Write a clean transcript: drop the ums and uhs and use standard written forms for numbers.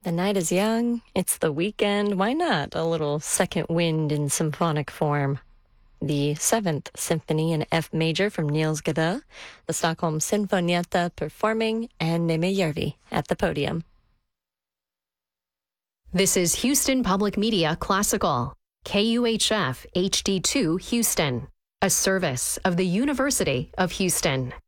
The night is young, it's the weekend, why not a little second wind in symphonic form? The Seventh Symphony in F major from Niels Gade, the Stockholm Sinfonietta performing, and Nejmijärvi at the podium. This is Houston Public Media Classical, KUHF HD2 Houston, a service of the University of Houston.